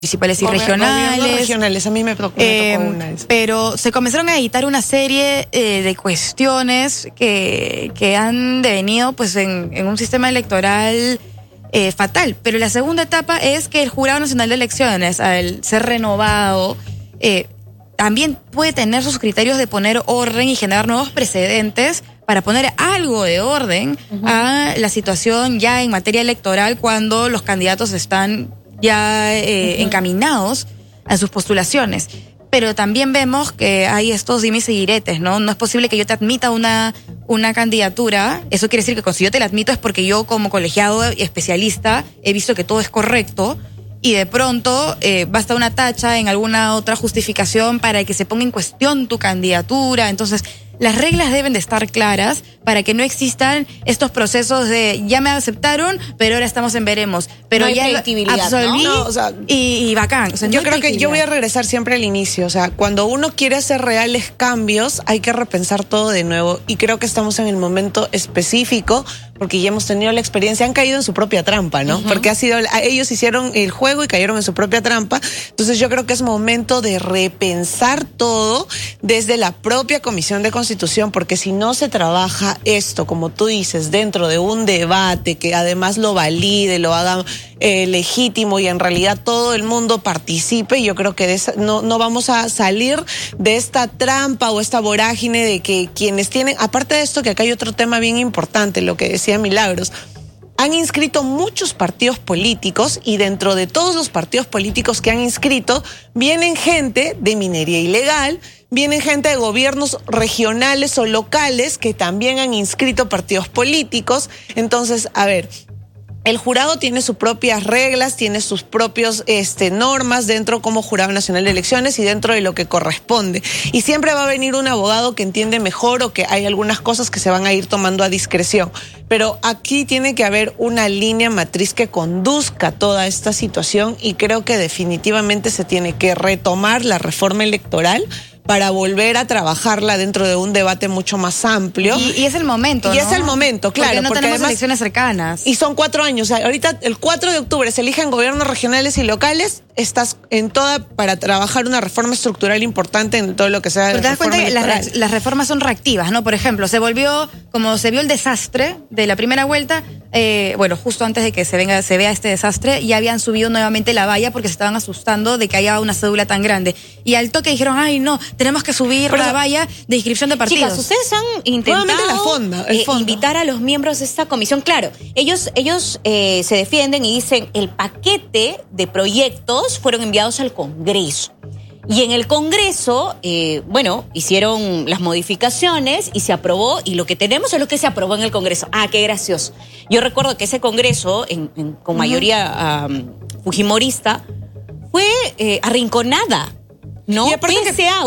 municipales y regionales. Regionales, a mí me tocó una vez. Pero se comenzaron a editar una serie de cuestiones que han devenido pues en un sistema electoral fatal. Pero la segunda etapa es que el Jurado Nacional de Elecciones, al ser renovado, también puede tener sus criterios de poner orden y generar nuevos precedentes para poner algo de orden a la situación ya en materia electoral cuando los candidatos están ya encaminados a sus postulaciones. Pero también vemos que hay estos dimes y diretes, ¿no? No es posible que yo te admita una candidatura. Eso quiere decir que si yo te la admito es porque yo como colegiado especialista he visto que todo es correcto y de pronto basta una tacha en alguna otra justificación para que se ponga en cuestión tu candidatura. Entonces, las reglas deben de estar claras para que no existan estos procesos de ya me aceptaron, pero ahora estamos en veremos. Pero no hay ya predictibilidad, absolví, o sea, y bacán. O sea, yo creo que yo voy a regresar siempre al inicio. O sea, cuando uno quiere hacer reales cambios, hay que repensar todo de nuevo. Y creo que estamos en el momento específico, porque ya hemos tenido la experiencia, han caído en su propia trampa, ¿no? Porque ellos hicieron el juego y cayeron en su propia trampa. Entonces yo creo que es momento de repensar todo desde la propia Comisión de Constitución, porque si no se trabaja esto, como tú dices, dentro de un debate que además lo valide, lo haga legítimo y en realidad todo el mundo participe, yo creo que no vamos a salir de esta trampa o esta vorágine de que quienes tienen, aparte de esto, que acá hay otro tema bien importante, lo que decía Milagros, han inscrito muchos partidos políticos y dentro de todos los partidos políticos que han inscrito vienen gente de minería ilegal, vienen gente de gobiernos regionales o locales que también han inscrito partidos políticos. Entonces, a ver, el jurado tiene sus propias reglas, tiene sus propias normas dentro como Jurado Nacional de Elecciones y dentro de lo que corresponde. Y siempre va a venir un abogado que entiende mejor o que hay algunas cosas que se van a ir tomando a discreción. Pero aquí tiene que haber una línea matriz que conduzca toda esta situación y creo que definitivamente se tiene que retomar la reforma electoral para volver a trabajarla dentro de un debate mucho más amplio. Y es el momento, Y ¿no? es el momento, claro. Porque tenemos además, elecciones cercanas. y son 4 años. O sea, ahorita el 4 de octubre se eligen gobiernos regionales y locales. Estás en toda para trabajar una reforma estructural importante en todo lo que sea. Pero te das cuenta que las reformas son reactivas, ¿no? Por ejemplo, como se vio el desastre de la primera vuelta, bueno, justo antes de que se vea este desastre, ya habían subido nuevamente la valla porque se estaban asustando de que haya una cédula tan grande. Y al toque dijeron, ay, no, tenemos que subir la valla de inscripción de partidos. Chicas, ustedes han intentado invitar a los miembros de esta comisión. Claro, ellos se defienden y dicen el paquete de proyectos fueron enviados al Congreso. Y en el Congreso, hicieron las modificaciones y se aprobó, y lo que tenemos es lo que se aprobó en el Congreso. Ah, qué gracioso. Yo recuerdo que ese Congreso, con mayoría fujimorista, fue arrinconada, ¿no? Y aparte pese a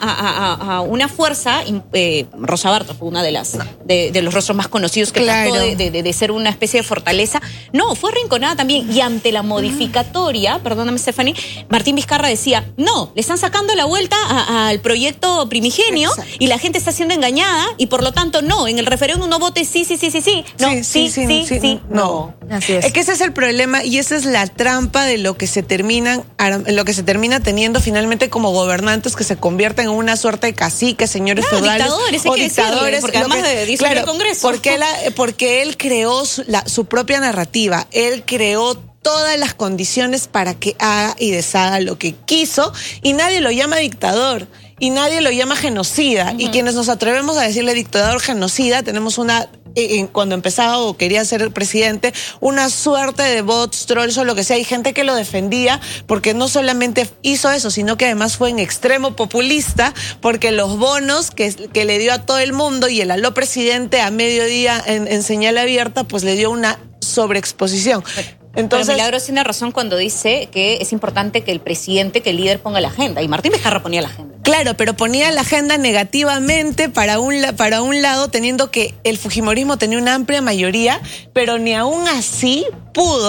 una fuerza, Rosa Bartra fue una de los rostros más conocidos que trató de ser una especie de fortaleza. No, fue arrinconada también. Y ante la modificatoria, perdóname, Stephanie, Martín Vizcarra decía, no, le están sacando la vuelta al proyecto primigenio. Exacto. Y la gente está siendo engañada y por lo tanto no, en el referéndum no vote sí. No, sí, no. Así es que ese es el problema y esa es la trampa de lo que se termina teniendo finalmente como gobernantes que se convierten en una suerte de caciques, señores feudales o dictadores, porque además dice el Congreso. Porque él creó su propia narrativa, él creó todas las condiciones para que haga y deshaga lo que quiso y nadie lo llama dictador y nadie lo llama genocida. Y quienes nos atrevemos a decirle dictador, genocida, tenemos cuando empezaba o quería ser presidente, una suerte de bots, trolls o lo que sea, hay gente que lo defendía porque no solamente hizo eso, sino que además fue en extremo populista, porque los bonos que le dio a todo el mundo y el aló presidente a mediodía en señal abierta, pues le dio una sobreexposición. Entonces, pero Milagros tiene razón cuando dice que es importante que el presidente, que el líder ponga la agenda. Y Martín Vizcarra ponía la agenda. Claro, pero ponía la agenda negativamente para un lado, teniendo que el fujimorismo tenía una amplia mayoría, pero ni aún así pudo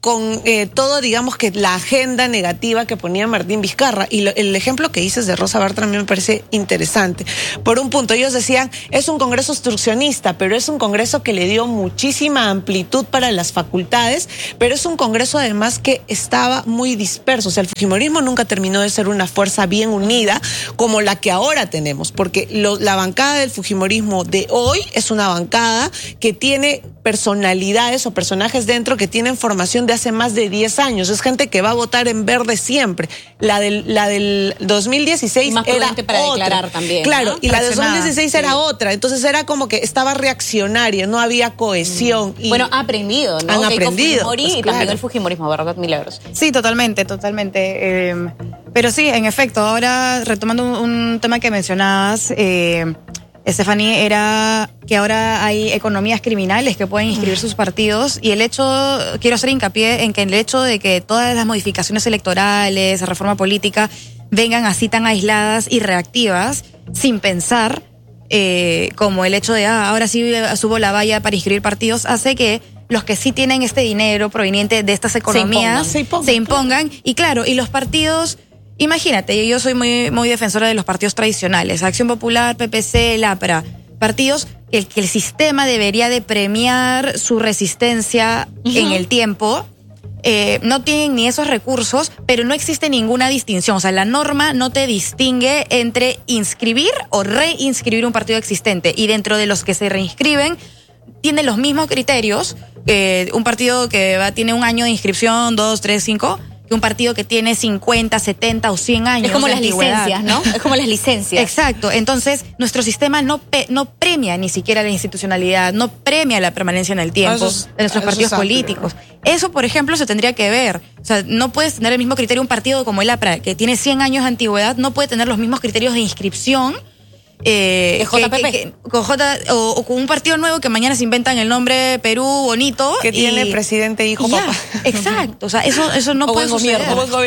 con todo, digamos que la agenda negativa que ponía Martín Vizcarra. Y el ejemplo que dices de Rosa Bartra también me parece interesante. Por un punto, ellos decían, es un congreso obstruccionista, pero es un congreso que le dio muchísima amplitud para las facultades, pero es un congreso además que estaba muy disperso. O sea, el fujimorismo nunca terminó de ser una fuerza bien unida como la que ahora tenemos, porque la bancada del fujimorismo de hoy es una bancada que tiene personalidades o personajes dentro que tienen formación de hace más de 10 años. Es gente que va a votar en verde siempre. La del 2016 más era para otra. Declarar también, claro, ¿no? Y la del 2016 era otra. Entonces era como que estaba reaccionaria, no había cohesión. Y bueno, ha aprendido, ¿no? Han aprendido. Pues, y también el fujimorismo, ¿verdad, Milagros? Sí, totalmente. Pero sí, en efecto, ahora retomando un tema que mencionabas, Stephanie, era que ahora hay economías criminales que pueden inscribir sus partidos, y quiero hacer hincapié en que el hecho de que todas las modificaciones electorales, la reforma política, vengan así tan aisladas y reactivas, sin pensar, como el hecho de, ahora sí subo la valla para inscribir partidos, hace que los que sí tienen este dinero proveniente de estas economías se impongan. Y claro, y los partidos... Imagínate, yo soy muy defensora de los partidos tradicionales, Acción Popular, PPC, el APRA, partidos que el sistema debería de premiar su resistencia en el tiempo. No tienen ni esos recursos, pero no existe ninguna distinción. O sea, la norma no te distingue entre inscribir o reinscribir un partido existente, y dentro de los que se reinscriben tiene los mismos criterios, un partido que tiene un año de inscripción, 2, 3, 5... que un partido que tiene 50, 70 o 100 años. Es como las licencias, ¿no? Es como las licencias. Exacto. Entonces, nuestro sistema no premia ni siquiera la institucionalidad, no premia la permanencia en el tiempo de nuestros partidos políticos. Eso, por ejemplo, se tendría que ver. O sea, no puedes tener el mismo criterio un partido como el APRA, que tiene 100 años de antigüedad, no puede tener los mismos criterios de inscripción o con un partido nuevo que mañana se inventan el nombre Perú bonito, que tiene presidente, hijo, papá. Exacto, o sea, eso no puede suceder.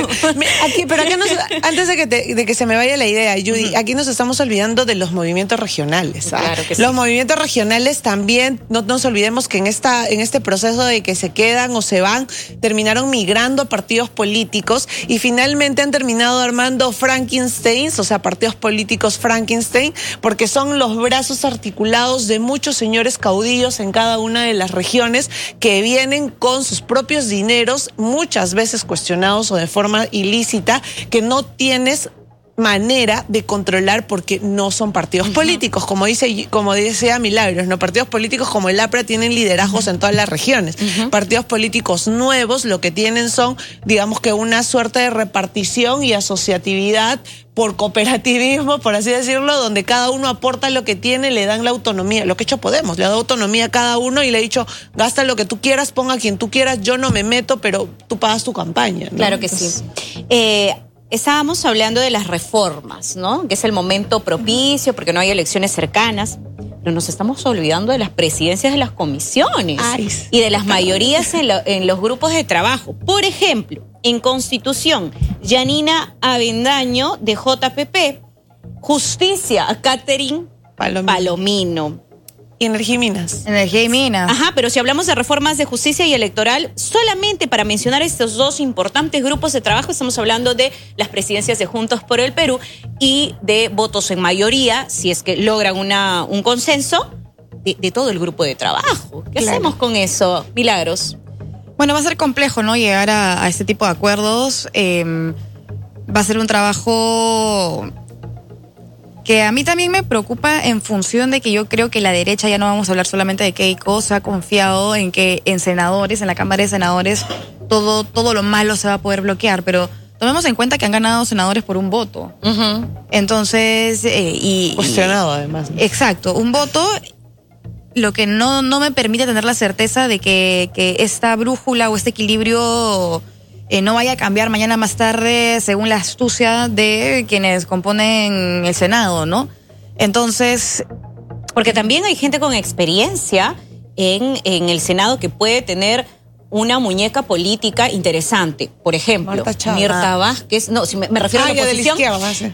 Pero acá antes de que se me vaya la idea, Judy, aquí nos estamos olvidando de los movimientos regionales. Claro que sí. Los movimientos regionales también, no nos olvidemos que en este proceso de que se quedan o se van, terminaron migrando a partidos políticos y finalmente han terminado armando Frankensteins, o sea, partidos políticos Frankenstein, porque son los brazos articulados de muchos señores caudillos en cada una de las regiones que vienen con sus propios dineros, muchas veces cuestionados o de forma ilícita, que no tienes manera de controlar porque no son partidos políticos, como decía Milagros, ¿no? Partidos políticos como el APRA tienen liderazgos en todas las regiones. Partidos políticos nuevos lo que tienen son, digamos que una suerte de repartición y asociatividad por cooperativismo, por así decirlo, donde cada uno aporta lo que tiene, le dan la autonomía, lo que ha hecho Podemos, le ha dado autonomía a cada uno y le ha dicho, gasta lo que tú quieras, ponga a quien tú quieras, yo no me meto, pero tú pagas tu campaña, ¿no? Claro que sí. Estábamos hablando de las reformas, ¿no? Que es el momento propicio porque no hay elecciones cercanas, pero nos estamos olvidando de las presidencias de las comisiones y de las mayorías en los grupos de trabajo. Por ejemplo, en Constitución, Yanina Avendaño de JPP, Justicia, Catherine Palomino. Y Energía y Minas. Energía y Minas. Ajá, pero si hablamos de reformas de justicia y electoral, solamente para mencionar estos dos importantes grupos de trabajo, estamos hablando de las presidencias de Juntos por el Perú y de votos en mayoría, si es que logran un consenso, de todo el grupo de trabajo. ¿Qué hacemos con eso, Milagros? Bueno, va a ser complejo, ¿no? Llegar a este tipo de acuerdos. Va a ser un trabajo que a mí también me preocupa en función de que yo creo que la derecha, ya no vamos a hablar solamente de Keiko, se ha confiado en que en senadores, en la Cámara de Senadores, todo lo malo se va a poder bloquear, pero tomemos en cuenta que han ganado senadores por un voto. Entonces, cuestionado además, ¿no? Exacto, un voto, lo que no me permite tener la certeza de que esta brújula o este equilibrio no vaya a cambiar mañana más tarde según la astucia de quienes componen el Senado, ¿no? Entonces, porque también hay gente con experiencia en el Senado que puede tener una muñeca política interesante. Por ejemplo, Mirta Vázquez, no, si me refiero a la oposición,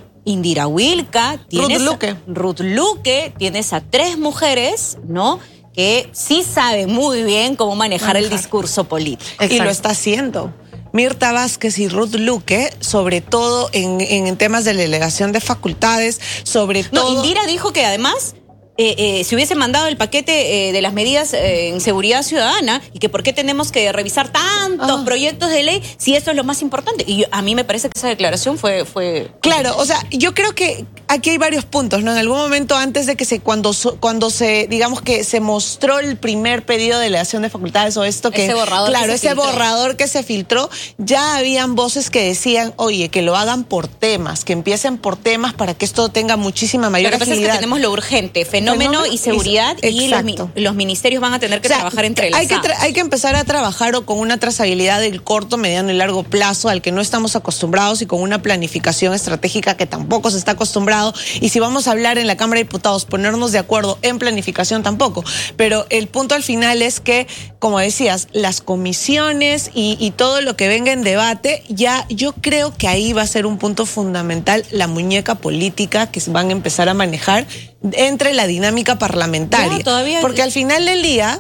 Indira Wilca, Ruth Luque, tienes a 3 mujeres, ¿no? que sí sabe muy bien cómo manejar el discurso político. Exacto. Y lo está haciendo. Mirta Vázquez y Ruth Luque, sobre todo en temas de delegación de facultades, sobre todo... No, Indira dijo que además... si hubiese mandado el paquete de las medidas en seguridad ciudadana y que por qué tenemos que revisar tantos proyectos de ley si esto es lo más importante. Y a mí me parece que esa declaración fue... Claro, o sea, yo creo que aquí hay varios puntos, ¿no? En algún momento antes de que cuando se, digamos que se mostró el primer pedido de delegación de facultades o esto que... Ese borrador. Claro, ese borrador que se filtró, ya habían voces que decían, oye, que lo hagan por temas, que empiecen por temas para que esto tenga muchísima mayor agilidad. Lo que pasa es que tenemos lo urgente, fenómeno y seguridad, y los ministerios van a tener que trabajar entre ellos. Hay que empezar a trabajar con una trazabilidad del corto, mediano y largo plazo al que no estamos acostumbrados y con una planificación estratégica que tampoco se está acostumbrado. Y si vamos a hablar en la Cámara de Diputados, ponernos de acuerdo en planificación tampoco. Pero el punto al final es que, como decías, las comisiones y todo lo que venga en debate, ya yo creo que ahí va a ser un punto fundamental la muñeca política que van a empezar a manejar entre la dinámica parlamentaria. No, todavía... Porque al final del día...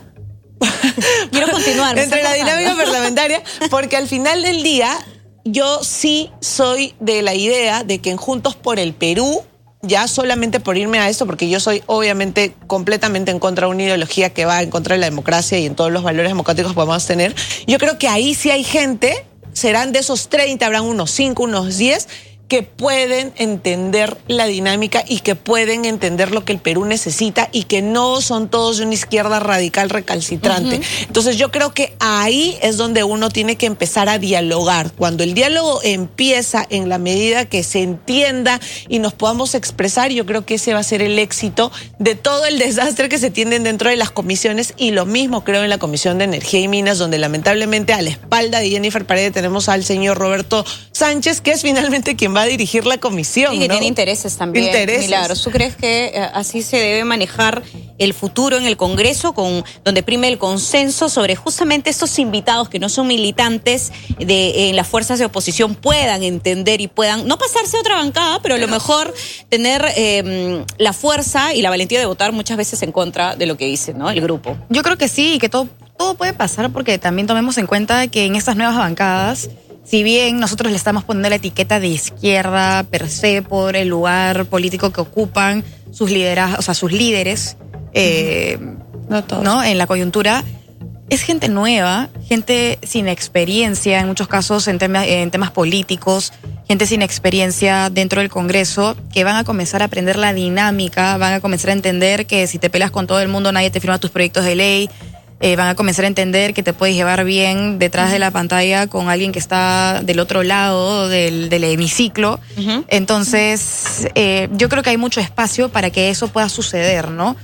Quiero continuar. Entre la dinámica parlamentaria, porque al final del día yo sí soy de la idea de que en Juntos por el Perú, ya solamente por irme a esto, porque yo soy obviamente completamente en contra de una ideología que va en contra de la democracia y en todos los valores democráticos que podemos tener, yo creo que ahí sí hay gente, serán de esos 30, habrán unos 5, unos 10, que pueden entender la dinámica y que pueden entender lo que el Perú necesita y que no son todos de una izquierda radical recalcitrante. Entonces yo creo que ahí es donde uno tiene que empezar a dialogar. Cuando el diálogo empieza en la medida que se entienda y nos podamos expresar, yo creo que ese va a ser el éxito de todo el desastre que se tienen dentro de las comisiones, y lo mismo creo en la Comisión de Energía y Minas, donde lamentablemente a la espalda de Jennifer Paredes tenemos al señor Roberto Sánchez, que es finalmente quien va a dirigir la comisión. Y que ¿no? tiene intereses también. Milagros, ¿tú crees que así se debe manejar el futuro en el Congreso, donde prime el consenso sobre justamente estos invitados que no son militantes en las fuerzas de oposición puedan entender y puedan no pasarse a otra bancada, pero a lo mejor tener la fuerza y la valentía de votar muchas veces en contra de lo que dice, ¿no?, el grupo? Yo creo que sí, y que todo puede pasar, porque también tomemos en cuenta que en estas nuevas bancadas, si bien nosotros le estamos poniendo la etiqueta de izquierda per se por el lugar político que ocupan sus líderes, ¿no?, en la coyuntura, es gente nueva, gente sin experiencia en muchos casos en temas políticos, gente sin experiencia dentro del Congreso, que van a comenzar a aprender la dinámica, van a comenzar a entender que si te peleas con todo el mundo nadie te firma tus proyectos de ley. Van a comenzar a entender que te puedes llevar bien detrás de la pantalla con alguien que está del otro lado del hemiciclo. Entonces, yo creo que hay mucho espacio para que eso pueda suceder, ¿no?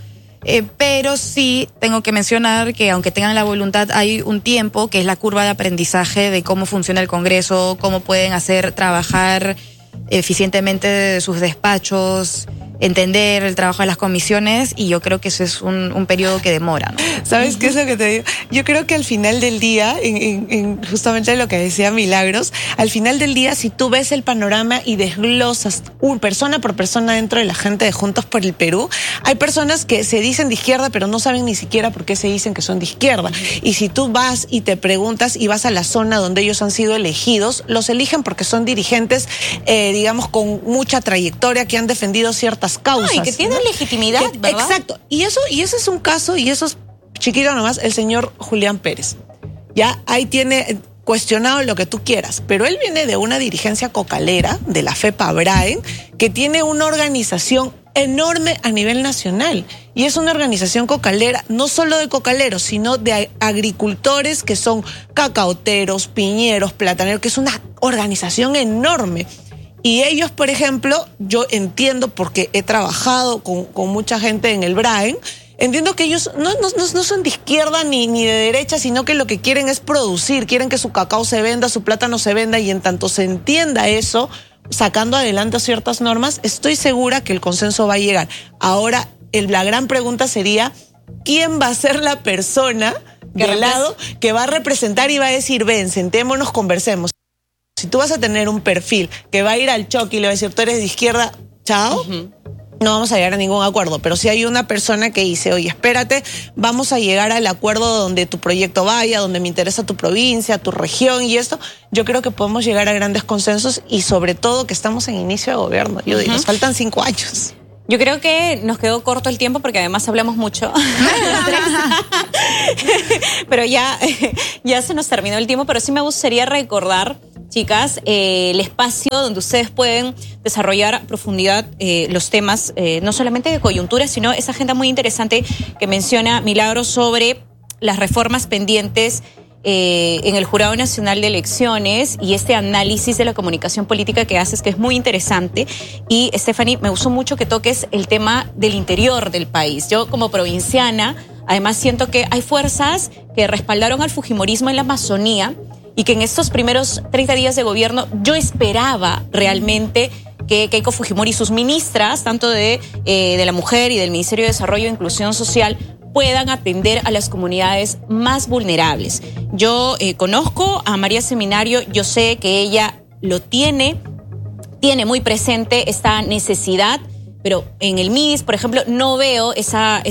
Pero sí tengo que mencionar que aunque tengan la voluntad, hay un tiempo que es la curva de aprendizaje de cómo funciona el Congreso, cómo pueden hacer trabajar eficientemente sus despachos, entender el trabajo de las comisiones, y yo creo que eso es un periodo que demora, ¿no? ¿Sabes qué es lo que te digo? Yo creo que al final del día, justamente lo que decía Milagros, al final del día, si tú ves el panorama y desglosas persona por persona dentro de la gente de Juntos por el Perú, hay personas que se dicen de izquierda, pero no saben ni siquiera por qué se dicen que son de izquierda. Y si tú vas y te preguntas y vas a la zona donde ellos han sido elegidos, los eligen porque son dirigentes, digamos, con mucha trayectoria, que han defendido ciertas causas. Y que tienen legitimidad, ¿verdad? Exacto. Y ese es un caso, y eso es chiquito nomás, el señor Julián Pérez. Ya ahí tiene cuestionado lo que tú quieras, pero él viene de una dirigencia cocalera, de la FEPA Braen, que tiene una organización enorme a nivel nacional. Y es una organización cocalera, no solo de cocaleros, sino de agricultores que son cacaoteros, piñeros, plataneros, que es una organización enorme. Y ellos, por ejemplo, yo entiendo, porque he trabajado con mucha gente en el Braen, entiendo que ellos no son de izquierda ni de derecha, sino que lo que quieren es producir, quieren que su cacao se venda, su plátano se venda, y en tanto se entienda eso, sacando adelante ciertas normas, estoy segura que el consenso va a llegar. Ahora, la gran pregunta sería, ¿quién va a ser la persona del lado que va a representar y va a decir, ven, sentémonos, conversemos? Si tú vas a tener un perfil que va a ir al choque y le va a decir, tú eres de izquierda, chao, no vamos a llegar a ningún acuerdo, pero si hay una persona que dice, oye, espérate, vamos a llegar al acuerdo donde tu proyecto vaya, donde me interesa tu provincia, tu región y esto, yo creo que podemos llegar a grandes consensos y sobre todo que estamos en inicio de gobierno. Yo digo, nos faltan 5 años. Yo creo que nos quedó corto el tiempo porque además hablamos mucho. Pero ya se nos terminó el tiempo, pero sí me gustaría recordar, chicas, el espacio donde ustedes pueden desarrollar a profundidad los temas, no solamente de coyuntura, sino esa agenda muy interesante que menciona Milagros sobre las reformas pendientes en el Jurado Nacional de Elecciones y este análisis de la comunicación política que haces, que es muy interesante. Y, Stephanie, me gustó mucho que toques el tema del interior del país. Yo, como provinciana, además siento que hay fuerzas que respaldaron al fujimorismo en la Amazonía y que en estos primeros 30 días de gobierno yo esperaba realmente que Keiko Fujimori y sus ministras, tanto de la mujer y del Ministerio de Desarrollo e Inclusión Social, puedan atender a las comunidades más vulnerables. Yo conozco a María Seminario, yo sé que ella lo tiene muy presente esta necesidad, pero en el MIDIS, por ejemplo, no veo esa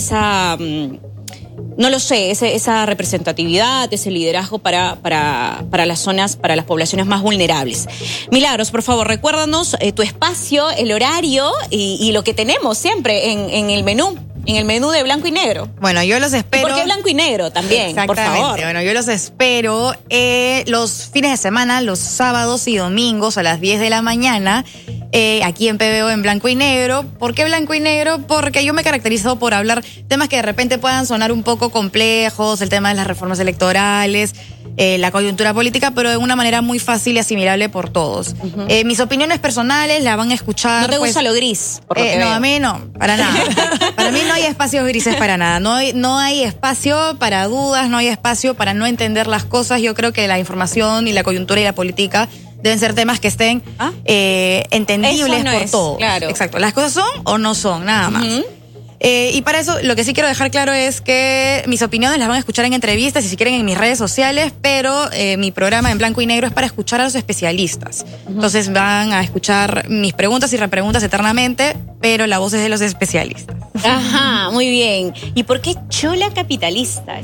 representatividad, ese liderazgo para las zonas, para las poblaciones más vulnerables. Milagros, por favor, recuérdanos tu espacio, el horario y lo que tenemos siempre en el menú. En el menú de Blanco y Negro. Bueno, yo los espero. ¿Y por qué Blanco y Negro también? Exactamente. Por favor. Bueno, yo los espero los fines de semana, los sábados y domingos a las 10 de la mañana, aquí en PBO en Blanco y Negro. ¿Por qué Blanco y Negro? Porque yo me caracterizo por hablar temas que de repente puedan sonar un poco complejos, el tema de las reformas electorales, la coyuntura política, pero de una manera muy fácil y asimilable por todos. Mis opiniones personales las van a escuchar. ¿No te gusta lo gris? Por lo que no, veo. a mí no, para nada. Para mí no hay espacios grises para nada. No hay espacio para dudas, no hay espacio para no entender las cosas. Yo creo que la información y la coyuntura y la política deben ser temas que estén entendibles no por es, todos. claro. Exacto. Las cosas son o no son, nada más. Y para eso lo que sí quiero dejar claro es que mis opiniones las van a escuchar en entrevistas y si quieren en mis redes sociales, pero mi programa en Blanco y Negro es para escuchar a los especialistas. Entonces van a escuchar mis preguntas y repreguntas eternamente, pero la voz es de los especialistas. Ajá, muy bien. ¿Y por qué chola capitalista,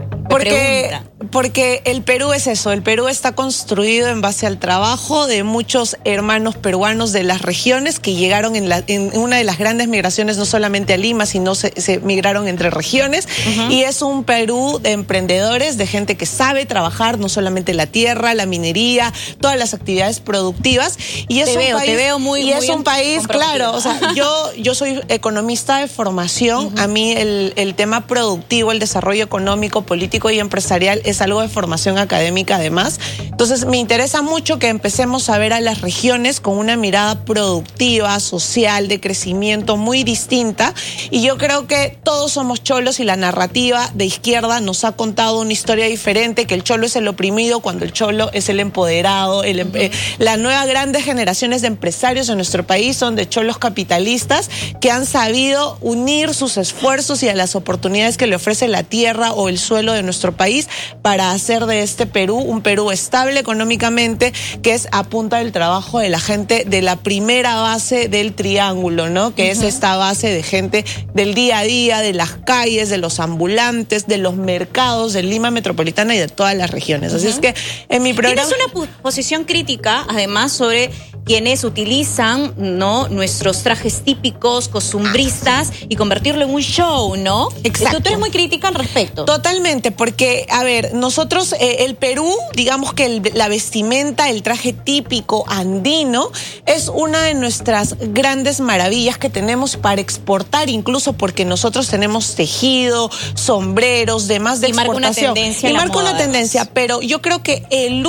Porque el Perú es eso, el Perú está construido en base al trabajo de muchos hermanos peruanos de las regiones que llegaron en una de las grandes migraciones, no solamente a Lima, sino se migraron entre regiones. Y es un Perú de emprendedores, de gente que sabe trabajar, no solamente la tierra, la minería, todas las actividades productivas. Y es te veo muy es un país, claro, o sea, yo soy economista de formación, a mí el tema productivo, el desarrollo económico, político y empresarial es algo de formación académica además. Entonces me interesa mucho que empecemos a ver a las regiones con una mirada productiva, social, de crecimiento muy distinta. Y yo creo que todos somos cholos y la narrativa de izquierda nos ha contado una historia diferente, que el cholo es el oprimido cuando el cholo es el empoderado. Las nuevas grandes generaciones de empresarios en nuestro país son de cholos capitalistas que han sabido unir sus esfuerzos y a las oportunidades que le ofrece la tierra o el suelo de nuestro país para hacer de este Perú un Perú estable económicamente, que es a punta del trabajo de la gente de la primera base del triángulo, ¿no? Que es esta base de gente del día a día, de las calles, de los ambulantes, de los mercados de Lima metropolitana y de todas las regiones. Así es que en mi programa... Tienes una posición crítica, además, sobre quienes utilizan, ¿no?, nuestros trajes típicos, costumbristas y convertirlo en un show, ¿no? Exacto. Tú eres muy crítica al respecto. Totalmente, porque, a ver, nosotros, el Perú, digamos que la vestimenta, el traje típico andino, es una de nuestras grandes maravillas que tenemos para exportar, incluso porque nosotros tenemos tejido, sombreros, demás de exportación. Marca una tendencia. Y marca una tendencia, pero yo creo que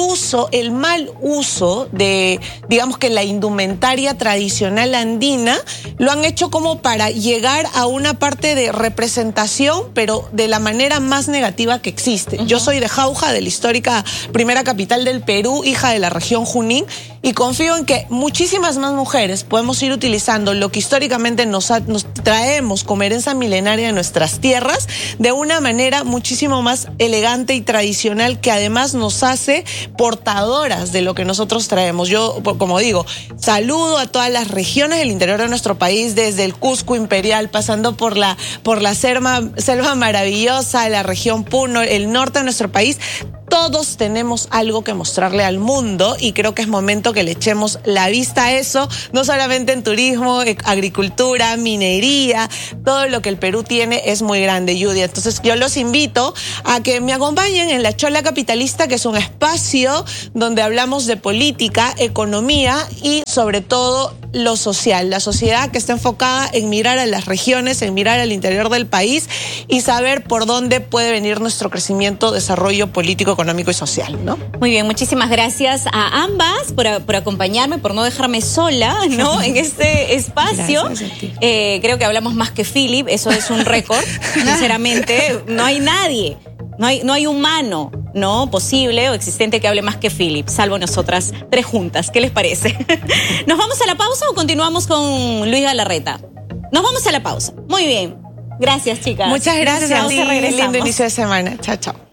el mal uso de, digamos que la indumentaria tradicional andina, lo han hecho como para llegar a una parte de representación, pero de la manera más negativa que existe. Yo soy de Jauja, de la histórica primera capital del Perú, hija de la región Junín, y confío en que muchísimas más mujeres podemos ir utilizando lo que históricamente nos traemos como herencia milenaria de nuestras tierras de una manera muchísimo más elegante y tradicional, que además nos hace portadoras de lo que nosotros traemos. Yo, como digo, saludo a todas las regiones del interior de nuestro país, desde el Cusco Imperial, pasando por la selva maravillosa, la región Puno, el norte de nuestro país. Todos tenemos algo que mostrarle al mundo y creo que es momento que le echemos la vista a eso, no solamente en turismo, agricultura, minería, todo lo que el Perú tiene es muy grande, Judy. Entonces yo los invito a que me acompañen en La Chola Capitalista, que es un espacio donde hablamos de política, economía y sobre todo lo social, la sociedad que está enfocada en mirar a las regiones, en mirar al interior del país y saber por dónde puede venir nuestro crecimiento, desarrollo político, económico y social, ¿no? Muy bien, muchísimas gracias a ambas por acompañarme, por no dejarme sola, ¿no? En este espacio. Creo que hablamos más que Philip, eso es un récord. Sinceramente, no hay nadie. No hay humano, ¿no? Posible o existente que hable más que Philip, salvo nosotras tres juntas. ¿Qué les parece? ¿Nos vamos a la pausa o continuamos con Luis Galarreta? Nos vamos a la pausa. Muy bien. Gracias, chicas. Muchas gracias. Lindo inicio de semana. Chao, chao.